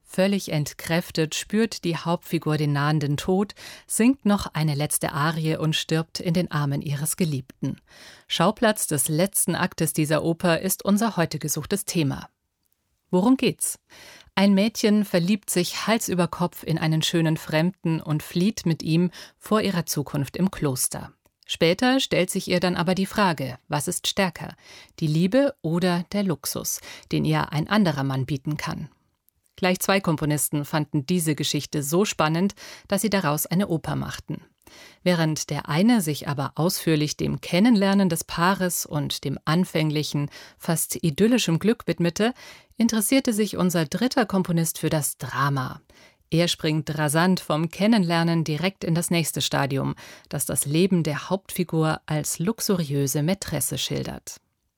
Völlig entkräftet spürt die Hauptfigur den nahenden Tod, singt noch eine letzte Arie und stirbt in den Armen ihres Geliebten. Schauplatz des letzten Aktes dieser Oper ist unser heute gesuchtes Thema. Worum geht's? Ein Mädchen verliebt sich Hals über Kopf in einen schönen Fremden und flieht mit ihm vor ihrer Zukunft im Kloster. Später stellt sich ihr dann aber die Frage, was ist stärker, die Liebe oder der Luxus, den ihr ein anderer Mann bieten kann. Gleich 2 Komponisten fanden diese Geschichte so spannend, dass sie daraus eine Oper machten. Während der eine sich aber ausführlich dem Kennenlernen des Paares und dem anfänglichen, fast idyllischen Glück widmete, interessierte sich unser dritter Komponist für das Drama. Er springt rasant vom Kennenlernen direkt in das nächste Stadium, das das Leben der Hauptfigur als luxuriöse Mätresse schildert.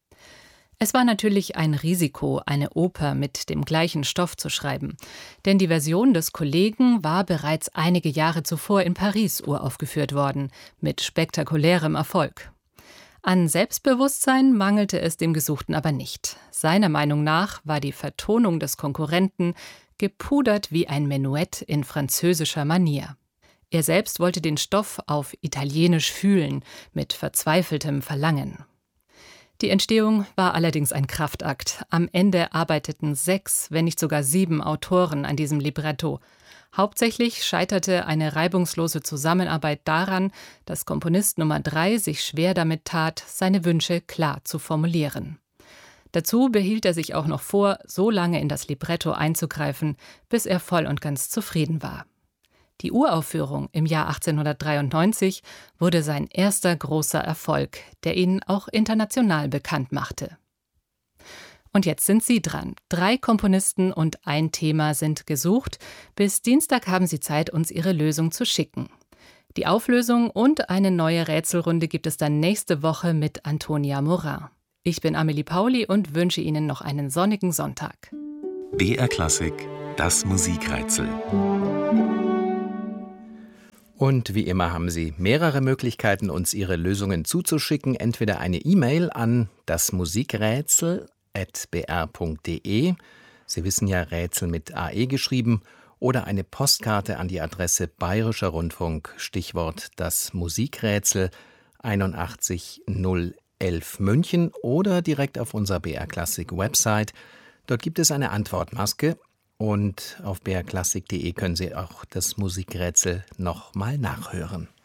Es war natürlich ein Risiko, eine Oper mit dem gleichen Stoff zu schreiben, denn die Version des Kollegen war bereits einige Jahre zuvor in Paris uraufgeführt worden, mit spektakulärem Erfolg. An Selbstbewusstsein mangelte es dem Gesuchten aber nicht. Seiner Meinung nach war die Vertonung des Konkurrenten gepudert wie ein Menuett in französischer Manier. Er selbst wollte den Stoff auf Italienisch fühlen, mit verzweifeltem Verlangen. Die Entstehung war allerdings ein Kraftakt. Am Ende arbeiteten 6, wenn nicht sogar 7 Autoren an diesem Libretto. Hauptsächlich scheiterte eine reibungslose Zusammenarbeit daran, dass Komponist Nummer 3 sich schwer damit tat, seine Wünsche klar zu formulieren. Dazu behielt er sich auch noch vor, so lange in das Libretto einzugreifen, bis er voll und ganz zufrieden war. Die Uraufführung im Jahr 1893 wurde sein erster großer Erfolg, der ihn auch international bekannt machte. Und jetzt sind Sie dran. 3 Komponisten und ein Thema sind gesucht. Bis Dienstag haben Sie Zeit, uns Ihre Lösung zu schicken. Die Auflösung und eine neue Rätselrunde gibt es dann nächste Woche mit Antonia Morin. Ich bin Amelie Pauli und wünsche Ihnen noch einen sonnigen Sonntag. BR Klassik, das Musikrätsel. Und wie immer haben Sie mehrere Möglichkeiten, uns Ihre Lösungen zuzuschicken. Entweder eine E-Mail an dasmusikrätsel@br.de. Sie wissen ja, Rätsel mit AE geschrieben. Oder eine Postkarte an die Adresse Bayerischer Rundfunk, Stichwort das Musikrätsel 81011 München oder direkt auf unserer BR Klassik Website. Dort gibt es eine Antwortmaske. Und auf brklassik.de können Sie auch das Musikrätsel nochmal nachhören.